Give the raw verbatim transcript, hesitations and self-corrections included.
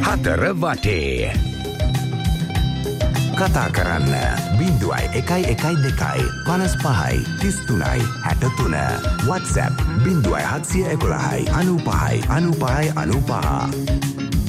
හතර වටේ කතා කරන්න බිංදුවයි එකයි එකයි දෙකයි පනස් පහයි තිස් තුනයි හැට තුන WhatsApp බිංදුවයි හත්සිය එකොළහයි අනූපහයි අනූපහයි අනූපහ